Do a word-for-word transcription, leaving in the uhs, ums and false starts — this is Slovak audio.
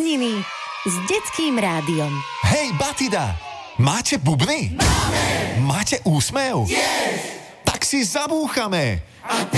Narodeniny s Detským rádiom. Hej, Batida, máte bubny? Máme! Máte úsmev? Yes! Tak si zabúchame! A